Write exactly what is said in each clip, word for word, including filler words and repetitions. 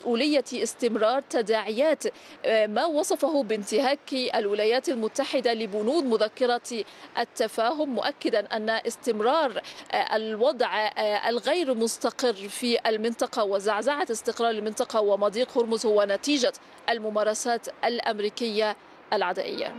مسؤولية استمرار تداعيات ما وصفه بانتهاك الولايات المتحدة لبنود مذكرة التفاهم، مؤكدا أن استمرار الوضع الغير مستقر في المنطقة وزعزعة استقرار المنطقة ومضيق هرمز هو نتيجة الممارسات الأمريكية العدائية.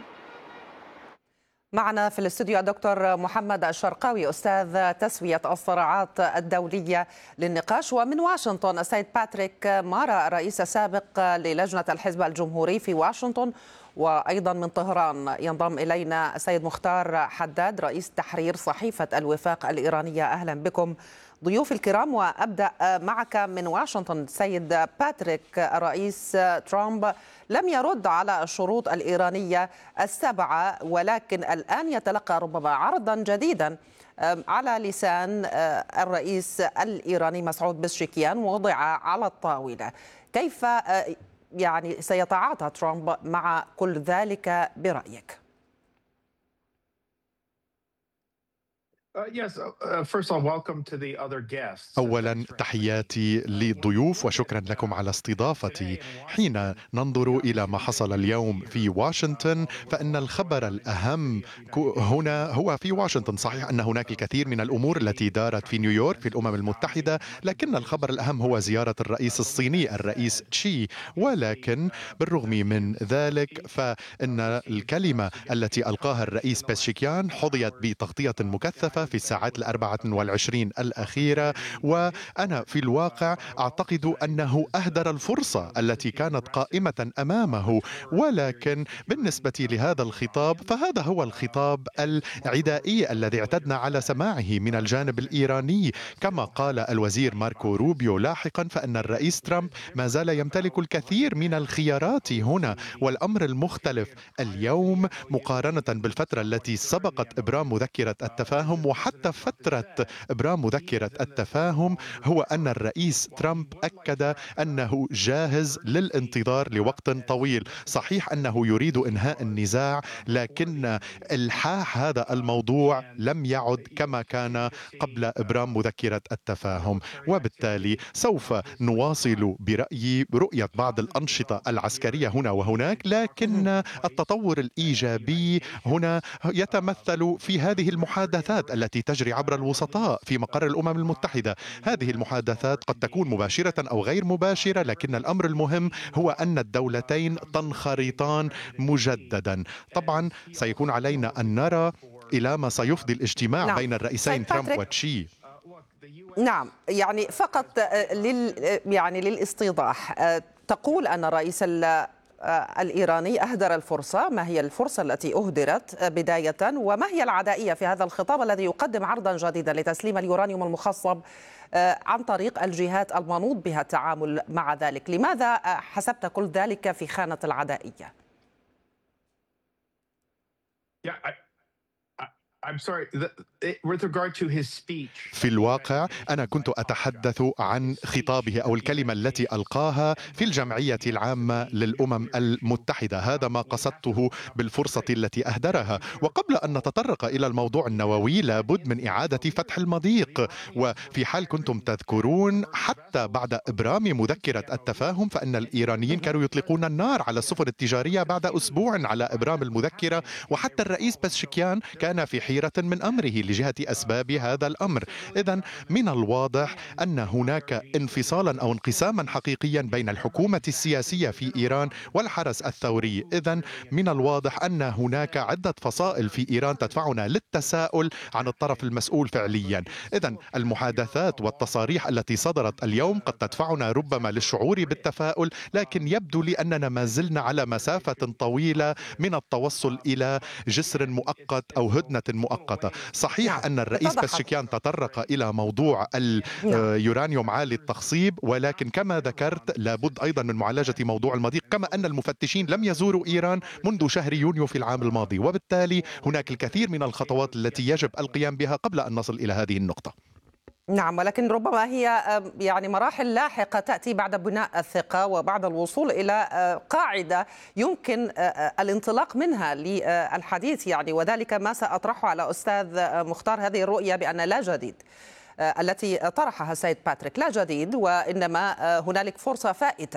معنا في الاستوديو الدكتور محمد الشرقاوي أستاذ تسوية الصراعات الدولية للنقاش، ومن واشنطن السيد باتريك مارا الرئيس السابق للجنة الحزب الجمهوري في واشنطن، وأيضا من طهران ينضم إلينا السيد مختار حداد رئيس تحرير صحيفة الوفاق الإيرانية. أهلا بكم ضيوف الكرام، وأبدأ معك من واشنطن. سيد باتريك، الرئيس ترامب لم يرد على الشروط الإيرانية السبعة، ولكن الآن يتلقى ربما عرضا جديدا على لسان الرئيس الإيراني مسعود بزشكيان وضع على الطاولة. كيف يعني سيتعاطى ترامب مع كل ذلك برأيك؟ أولا تحياتي للضيوف وشكرا لكم على استضافتي. حين ننظر إلى ما حصل اليوم في واشنطن فإن الخبر الأهم هنا هو في واشنطن. صحيح أن هناك الكثير من الأمور التي دارت في نيويورك في الأمم المتحدة، لكن الخبر الأهم هو زيارة الرئيس الصيني الرئيس تشي. ولكن بالرغم من ذلك فإن الكلمة التي ألقاها الرئيس بزشكيان حظيت بتغطية مكثفة في الساعات الأربعة والعشرين الأخيرة، وأنا في الواقع أعتقد أنه أهدر الفرصة التي كانت قائمة أمامه. ولكن بالنسبة لهذا الخطاب فهذا هو الخطاب العدائي الذي اعتدنا على سماعه من الجانب الإيراني. كما قال الوزير ماركو روبيو لاحقا فإن الرئيس ترامب ما زال يمتلك الكثير من الخيارات هنا، والأمر المختلف اليوم مقارنة بالفترة التي سبقت إبرام مذكرة التفاهم وحتى فترة إبرام مذكرة التفاهم هو أن الرئيس ترامب أكد أنه جاهز للانتظار لوقت طويل. صحيح أنه يريد إنهاء النزاع، لكن إلحاح هذا الموضوع لم يعد كما كان قبل إبرام مذكرة التفاهم، وبالتالي سوف نواصل برأيي برؤية بعض الأنشطة العسكرية هنا وهناك، لكن التطور الإيجابي هنا يتمثل في هذه المحادثات التي تجري عبر الوسطاء في مقر الأمم المتحدة. هذه المحادثات قد تكون مباشرة أو غير مباشرة، لكن الأمر المهم هو أن الدولتين تنخرطان مجددا. طبعا سيكون علينا أن نرى إلى ما سيفضي الاجتماع نعم. بين الرئيسين ترامب وتشي. نعم، يعني فقط لل يعني للاستيضاح، تقول أن الرئيس الإيراني أهدر الفرصة. ما هي الفرصة التي أهدرت بداية، وما هي العدائية في هذا الخطاب الذي يقدم عرضا جديدا لتسليم اليورانيوم المخصب عن طريق الجهات المنوط بها التعامل مع ذلك؟ لماذا حسبت كل ذلك في خانة العدائية؟ في الواقع أنا كنت أتحدث عن خطابه أو الكلمة التي ألقاها في الجمعية العامة للأمم المتحدة. هذا ما قصدته بالفرصة التي أهدرها. وقبل أن نتطرق إلى الموضوع النووي لابد من إعادة فتح المضيق. وفي حال كنتم تذكرون حتى بعد إبرام مذكرة التفاهم فإن الإيرانيين كانوا يطلقون النار على السفن التجارية بعد أسبوع على إبرام المذكرة، وحتى الرئيس بزشكيان كان في حيرة من أمره لجهة أسباب هذا الأمر. إذن من الواضح أن هناك انفصالا أو انقساما حقيقيا بين الحكومة السياسية في إيران والحرس الثوري. إذن من الواضح أن هناك عدة فصائل في إيران تدفعنا للتساؤل عن الطرف المسؤول فعليا. إذن المحادثات والتصاريح التي صدرت اليوم قد تدفعنا ربما للشعور بالتفاؤل، لكن يبدو لي أننا ما زلنا على مسافة طويلة من التوصل إلى جسر مؤقت أو هدنة مؤقتة. صحيح أن الرئيس بزشكيان تطرق إلى موضوع اليورانيوم عالي التخصيب، ولكن كما ذكرت لابد أيضا من معالجة موضوع المضيق، كما أن المفتشين لم يزوروا إيران منذ شهر يونيو في العام الماضي، وبالتالي هناك الكثير من الخطوات التي يجب القيام بها قبل أن نصل إلى هذه النقطة. نعم، ولكن ربما هي يعني مراحل لاحقة تأتي بعد بناء الثقة وبعد الوصول إلى قاعدة يمكن الانطلاق منها للحديث، يعني وذلك ما سأطرحه على أستاذ مختار، هذه الرؤية بأن لا جديد التي طرحها السيد باتريك، لا جديد وإنما هنالك فرصة فائتة